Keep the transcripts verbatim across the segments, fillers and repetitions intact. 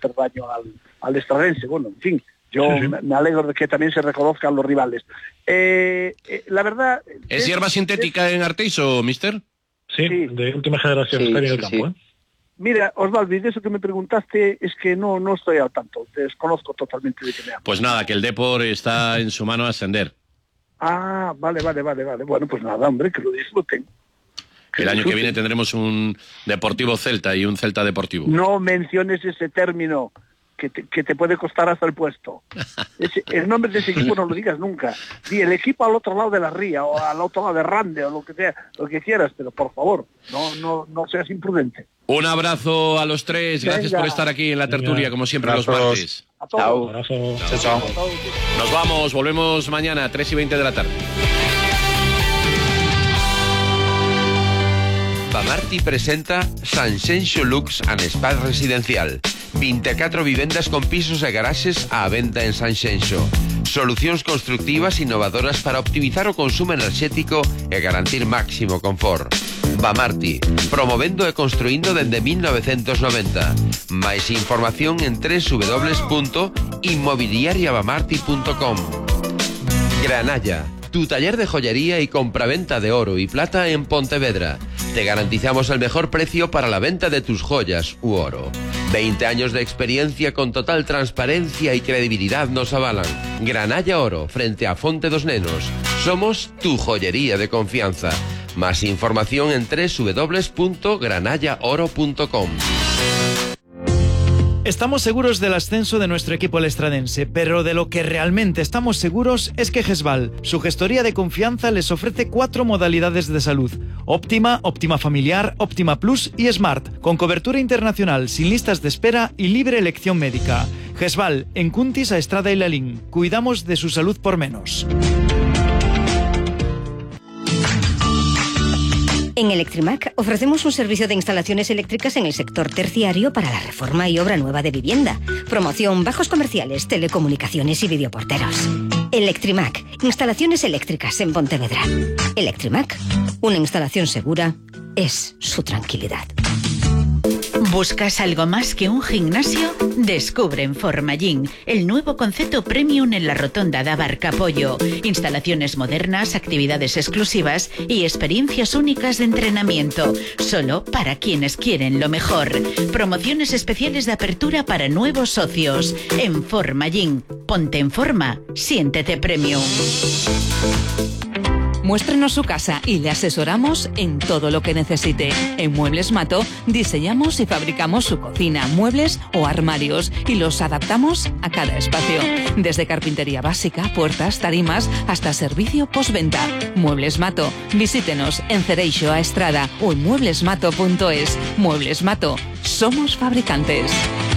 hacer daño al, al Estradense. Bueno, en fin, yo sí, sí. me alegro de que también se reconozcan los rivales. Eh, eh, la verdad... ¿Es, es hierba sintética es... en Arteixo, mister? Sí, sí, de última generación, sí, está bien el campo, sí. ¿eh? Mira, Osvaldo, y de eso que me preguntaste es que no no estoy al tanto, desconozco totalmente de qué me hablas. Pues nada, que el Depor está en su mano a ascender. Ah, vale, vale, vale, vale. Bueno, pues nada, hombre, que lo disfruten. Que el año disfruten. Que viene tendremos un Deportivo Celta y un Celta Deportivo. No menciones ese término, que te, que te puede costar hasta el puesto. Ese, el nombre de ese equipo no lo digas nunca. Di el equipo al otro lado de la ría, o al otro lado de Rande, o lo que sea, lo que quieras, pero por favor, no, no, no seas imprudente. Un abrazo a los tres, gracias Venga. por estar aquí en la tertulia, Venga. como siempre Abrazos. los martes. A todos. Chao. Chao, chao. Nos vamos, volvemos mañana, tres y veinte de la tarde. Bamarti presenta Sanxenxo Lux and Spa Residencial. veinticuatro vivendas con pisos e garaxes á venta en Sanxenxo. Solucións constructivas innovadoras para optimizar o consumo enerxético e garantir máximo confort. Bamarti, promovendo e construindo dende mil novecientos noventa. Máis información en doble u doble u doble u punto inmobiliaria bamarti punto com. Granalla, tu taller de joyería y compraventa de oro y plata en Pontevedra. Te garantizamos el mejor precio para la venta de tus joyas u oro. veinte años de experiencia con total transparencia y credibilidad nos avalan. Granalla Oro, frente a Fonte dos Nenos. Somos tu joyería de confianza. Más información en doble u doble u doble u punto granalla oro punto com. Estamos seguros del ascenso de nuestro equipo el estradense, pero de lo que realmente estamos seguros es que Gesval, su gestoría de confianza, les ofrece cuatro modalidades de salud: Óptima, Óptima Familiar, Óptima Plus y Smart, con cobertura internacional, sin listas de espera y libre elección médica. Gesval, en Cuntis, a Estrada y Lalín. Cuidamos de su salud por menos. En Electrimac ofrecemos un servicio de instalaciones eléctricas en el sector terciario para la reforma y obra nueva de vivienda, promoción, bajos comerciales, telecomunicaciones y videoporteros. Electrimac, instalaciones eléctricas en Pontevedra. Electrimac, una instalación segura es su tranquilidad. ¿Buscas algo más que un gimnasio? Descubre en Formagym el nuevo concepto premium en la rotonda de Abarcapollo. Instalaciones modernas, actividades exclusivas y experiencias únicas de entrenamiento. Solo para quienes quieren lo mejor. Promociones especiales de apertura para nuevos socios. En Formagym. Ponte en forma. Siéntete premium. Muéstrenos su casa y le asesoramos en todo lo que necesite. En Muebles Mato diseñamos y fabricamos su cocina, muebles o armarios y los adaptamos a cada espacio. Desde carpintería básica, puertas, tarimas, hasta servicio postventa. Muebles Mato. Visítenos en Cereixo a Estrada o en muebles mato punto es. Muebles Mato. Somos fabricantes.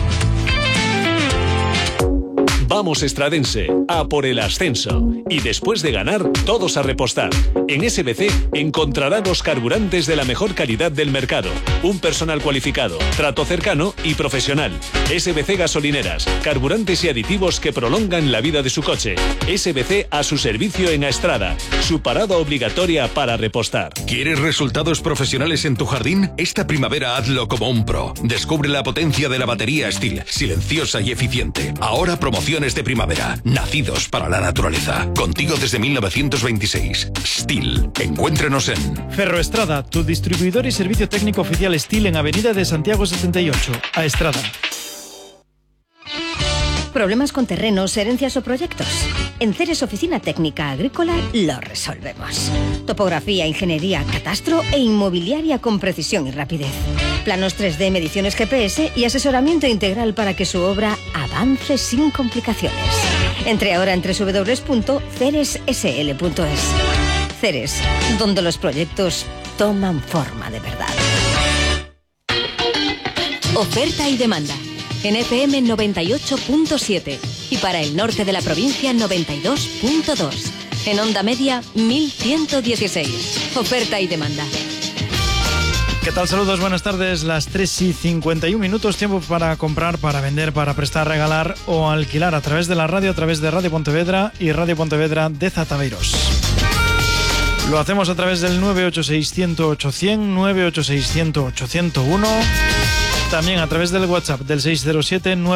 Vamos Estradense, a por el ascenso. Y después de ganar, todos a repostar. En S B C encontrarán los carburantes de la mejor calidad del mercado. Un personal cualificado, trato cercano y profesional. S B C Gasolineras, carburantes y aditivos que prolongan la vida de su coche. S B C a su servicio en Estrada, su parada obligatoria para repostar. ¿Quieres resultados profesionales en tu jardín? Esta primavera hazlo como un pro. Descubre la potencia de la batería Stihl, silenciosa y eficiente. Ahora promoción de primavera, nacidos para la naturaleza. Contigo desde mil novecientos veintiséis. Stihl. Encuéntrenos en Ferroestrada, tu distribuidor y servicio técnico oficial Stihl en Avenida de Santiago setenta y ocho, a Estrada. ¿Problemas con terrenos, herencias o proyectos? En Ceres Oficina Técnica Agrícola lo resolvemos. Topografía, ingeniería, catastro e inmobiliaria con precisión y rapidez. Planos tres D, mediciones G P S y asesoramiento integral para que su obra avance sin complicaciones. Entre ahora en doble u doble u doble u punto ceres s l punto es. Ceres, donde los proyectos toman forma de verdad. Oferta y demanda. En F M noventa y ocho punto siete y para el norte de la provincia noventa y dos punto dos. En onda media mil ciento dieciséis. Oferta y demanda. ¿Qué tal? Saludos, buenas tardes. Las tres y cincuenta y un minutos. Tiempo para comprar, para vender, para prestar, regalar o alquilar a través de la radio, a través de Radio Pontevedra y Radio Pontevedra de Zataveiros. Lo hacemos a través del nueve ocho seis cero cero ocho cero cero, nueve ocho seis cero cero ocho cero uno. También a través del WhatsApp del seis cero siete nueve